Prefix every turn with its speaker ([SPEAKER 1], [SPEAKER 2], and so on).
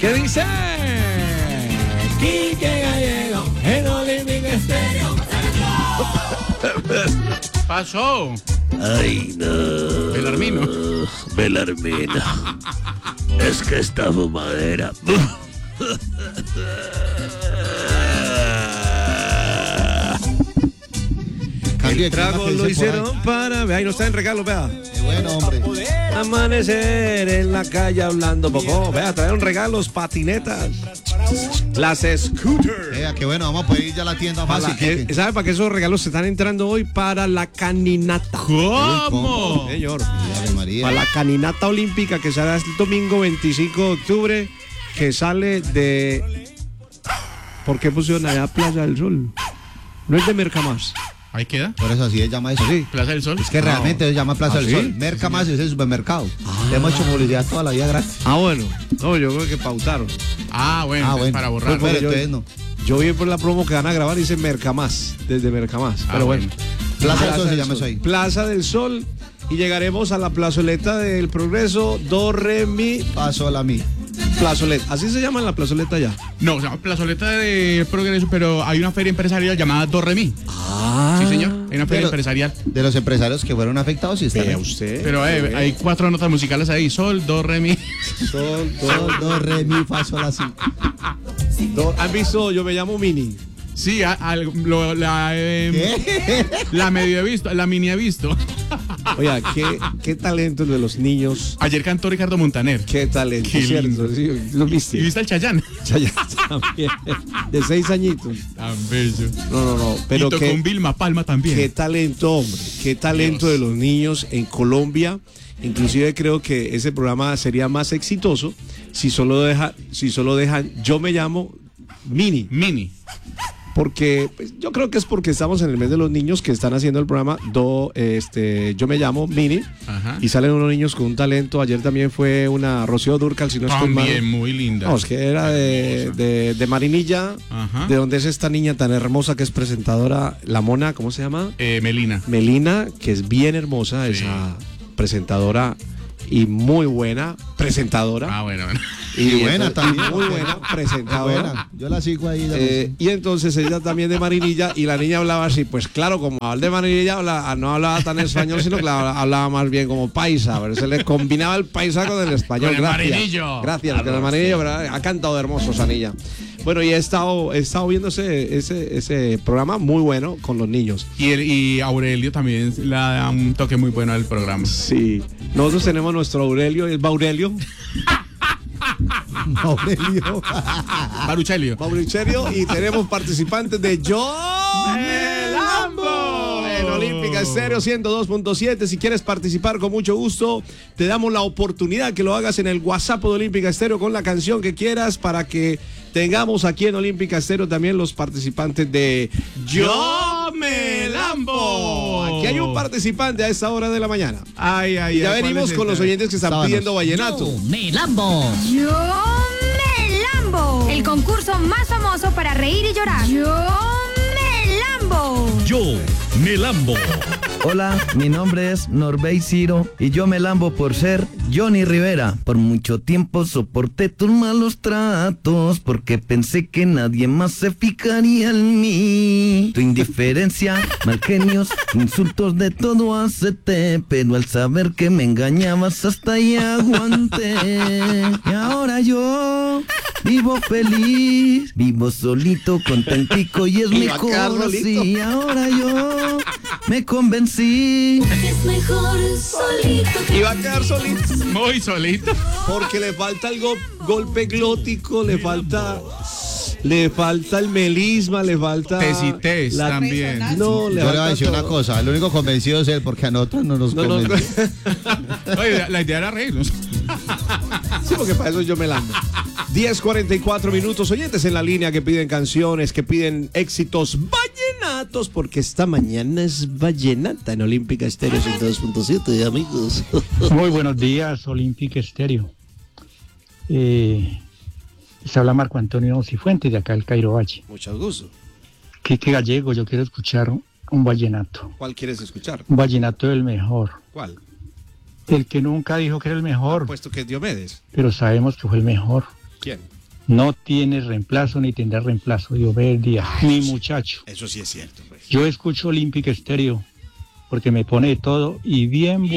[SPEAKER 1] ¿Qué dice? Quique Gallego en Olímpica Estéreo.
[SPEAKER 2] Pasó.
[SPEAKER 3] Ay, no.
[SPEAKER 2] Belarmino.
[SPEAKER 3] Belarmino. Es que esta fumadera.
[SPEAKER 1] El trago lo hicieron para... Vea, ahí no está en regalo, vea.
[SPEAKER 4] Qué bueno, hombre.
[SPEAKER 1] Amanecer en la calle hablando poco. Vea, trajeron regalos, patinetas. Las scooters.
[SPEAKER 4] Vea, qué bueno, vamos a poder ir ya a la tienda fácil.
[SPEAKER 1] ¿Sabe para qué esos regalos se están entrando hoy? Para la caninata.
[SPEAKER 2] ¿Cómo?
[SPEAKER 1] Señor.
[SPEAKER 4] Ave María.
[SPEAKER 1] Para la caninata olímpica que sale el domingo 25 de octubre, que sale de... ¿Por qué pusieron allá Plaza del Sol? No es de Mercamás.
[SPEAKER 2] Ahí queda.
[SPEAKER 4] Por eso así se llama eso.
[SPEAKER 1] Sí.
[SPEAKER 2] Plaza del Sol.
[SPEAKER 4] Es que realmente se llama Plaza
[SPEAKER 1] ¿Ah,
[SPEAKER 4] del
[SPEAKER 1] sí?
[SPEAKER 4] Sol. Merca más es el supermercado. Le hemos hecho publicidad toda la vida gratis.
[SPEAKER 1] Ah, bueno. No, yo creo que pautaron.
[SPEAKER 2] Ah, bueno, entonces para borrar.
[SPEAKER 1] Pues,
[SPEAKER 4] Pero entonces no.
[SPEAKER 1] Yo vi por la promo que van a grabar y dice Mercamás, desde Mercamás. Pero bueno.
[SPEAKER 4] Plaza del Sol se llama eso ahí.
[SPEAKER 1] Plaza del Sol. Y llegaremos a la plazoleta del Progreso, do, re, mi,
[SPEAKER 4] Paso a la mi.
[SPEAKER 1] plazoleta. Así se llama la plazoleta ya.
[SPEAKER 2] No, se llama Plazoleta de Progreso, pero hay una feria empresarial llamada Dorremí.
[SPEAKER 1] Ah.
[SPEAKER 2] Sí, señor. Hay una feria
[SPEAKER 4] Pero-
[SPEAKER 2] empresarial.
[SPEAKER 4] De los empresarios que fueron afectados y están
[SPEAKER 1] Vea
[SPEAKER 4] ahí.
[SPEAKER 1] usted.
[SPEAKER 2] Pero hay 4 notas musicales ahí. Sol, do, re, mi.
[SPEAKER 1] Sol,
[SPEAKER 4] Sol, do, re, mi, fa, sol, la, si.
[SPEAKER 1] ¿Han visto? Yo me llamo Mini.
[SPEAKER 2] Sí, la medio he visto, la mini he visto.
[SPEAKER 1] Oiga, qué talento el de los niños.
[SPEAKER 2] Ayer cantó Ricardo Montaner.
[SPEAKER 1] Qué talento,
[SPEAKER 2] Qué
[SPEAKER 1] ¿cierto? Sí, lo viste.
[SPEAKER 2] ¿Y viste al Chayán?
[SPEAKER 1] Ya también. De 6 añitos.
[SPEAKER 2] Tan bello.
[SPEAKER 1] No. Pero
[SPEAKER 2] y tocó
[SPEAKER 1] qué,
[SPEAKER 2] con Vilma Palma también.
[SPEAKER 1] qué talento, hombre. Qué talento
[SPEAKER 2] Dios.
[SPEAKER 1] de los niños en Colombia. Inclusive creo que ese programa sería más exitoso si solo dejan Yo me llamo Mini.
[SPEAKER 2] Mini.
[SPEAKER 1] Porque pues, yo creo que es porque estamos en el mes de los niños que están haciendo el programa Yo me llamo Mini.
[SPEAKER 2] Ajá.
[SPEAKER 1] Y salen unos niños con un talento. Ayer también fue una Rocío Dúrcal, si no estoy mal.
[SPEAKER 2] También muy linda.
[SPEAKER 1] No, es que era de Marinilla,
[SPEAKER 2] Ajá.
[SPEAKER 1] de donde es esta niña tan hermosa que es presentadora, la mona, ¿cómo se llama?
[SPEAKER 2] Melina.
[SPEAKER 1] Melina, que es bien hermosa,
[SPEAKER 2] Sí.
[SPEAKER 1] esa presentadora y muy buena presentadora.
[SPEAKER 2] Ah, bueno.
[SPEAKER 4] Y buena también.
[SPEAKER 1] Muy buena
[SPEAKER 4] Ah,
[SPEAKER 1] presentadora.
[SPEAKER 4] buena. Yo la sigo ahí. ya no sé.
[SPEAKER 1] Y entonces ella también de Marinilla y la niña hablaba así, pues claro, como al de Marinilla no hablaba tan español, sino que hablaba más bien como paisa, pero se le combinaba el paisa con el español.
[SPEAKER 2] Con el
[SPEAKER 1] Gracias.
[SPEAKER 2] marinillo.
[SPEAKER 1] Gracias, con el marinillo, pero ha cantado hermoso esa niña. Bueno, y he estado viendo ese programa muy bueno con los niños.
[SPEAKER 2] Y Aurelio también le da un toque muy bueno al programa.
[SPEAKER 1] Sí. Nosotros tenemos nuestro Aurelio, el Baurelio.
[SPEAKER 4] Aurelio.
[SPEAKER 2] Baruchelio.
[SPEAKER 1] Mauricerio, y tenemos participantes de Yo Me Lambo en Olímpica Estéreo 102.7. Si quieres participar, con mucho gusto, te damos la oportunidad que lo hagas en el WhatsApp de Olímpica Estéreo con la canción que quieras para que tengamos aquí en Olímpica Estéreo también los participantes de Yo Me Lambo. Aquí hay un participante a esta hora de la mañana.
[SPEAKER 2] Ay, ay,
[SPEAKER 1] Ya
[SPEAKER 2] ay.
[SPEAKER 1] venimos con los oyentes que están
[SPEAKER 4] Sábanos.
[SPEAKER 1] pidiendo vallenato.
[SPEAKER 5] Me Lambo.
[SPEAKER 6] Yo me lambo. El concurso más famoso para reír y llorar. Yo me lambo.
[SPEAKER 5] Yo me Lambo.
[SPEAKER 7] Hola, mi nombre es Norbey Ciro y yo me lambo por ser Johnny Rivera. Por mucho tiempo soporté tus malos tratos porque pensé que nadie más se fijaría en mí. Tu indiferencia, mal genios, insultos de todo acepté, pero al saber que me engañabas hasta ahí aguanté. Y ahora yo vivo feliz, vivo solito, contentico y es
[SPEAKER 1] Y va a quedar
[SPEAKER 7] mejor
[SPEAKER 1] solito.
[SPEAKER 7] así. Ahora yo me convencí.
[SPEAKER 8] Es mejor solito que
[SPEAKER 1] Y va a quedar solito.
[SPEAKER 2] Muy solito.
[SPEAKER 1] Porque le falta el golpe glótico, le falta el melisma, le falta
[SPEAKER 2] Tesités
[SPEAKER 1] la-
[SPEAKER 2] también.
[SPEAKER 1] No, le
[SPEAKER 4] Yo le voy a
[SPEAKER 1] falta
[SPEAKER 4] decir una
[SPEAKER 1] todo.
[SPEAKER 4] cosa. El único convencido es él, porque a nosotros no nos
[SPEAKER 1] No,
[SPEAKER 4] convence.
[SPEAKER 2] Oye, la idea era reírnos.
[SPEAKER 1] Sí, porque para eso yo me lambo. 10:44 minutos. Oyentes en la línea que piden canciones, que piden éxitos vallenatos, porque esta mañana es vallenata en Olímpica Estéreo 102.7, amigos.
[SPEAKER 9] Muy buenos días, Olímpica Estéreo. Se habla Marco Antonio Cifuentes, de acá del Cairo Valle.
[SPEAKER 1] Mucho gusto.
[SPEAKER 9] Quique Gallego, yo quiero escuchar un vallenato.
[SPEAKER 1] ¿Cuál quieres escuchar?
[SPEAKER 9] Un vallenato del mejor.
[SPEAKER 1] ¿Cuál?
[SPEAKER 9] El que nunca dijo que era el mejor,
[SPEAKER 1] Puesto que es Diomedes.
[SPEAKER 9] pero sabemos que fue el mejor.
[SPEAKER 1] ¿Quién?
[SPEAKER 9] No tiene reemplazo ni tendrá reemplazo. Dios Díaz, mi muchacho.
[SPEAKER 1] Eso sí es cierto, pues.
[SPEAKER 9] Yo escucho Olímpica Estéreo porque me pone de todo y bien